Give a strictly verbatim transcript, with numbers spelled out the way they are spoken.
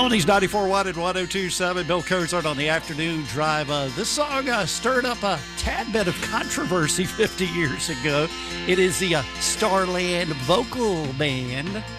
Shawnee's ninety-four one and one oh two point seven. Bill Cozart on the afternoon drive. Uh, this song uh, stirred up a tad bit of controversy fifty years ago. It is the uh, Starland Vocal Band.